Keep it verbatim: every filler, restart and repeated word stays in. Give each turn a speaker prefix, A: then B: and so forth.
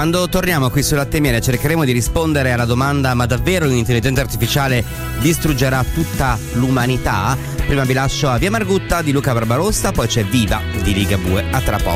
A: Quando torniamo qui su Latte e Miele cercheremo di rispondere alla domanda: ma davvero l'intelligenza artificiale distruggerà tutta l'umanità? Prima vi lascio a Via Margutta di Luca Barbarossa, poi c'è Viva di Ligabue. A tra poco.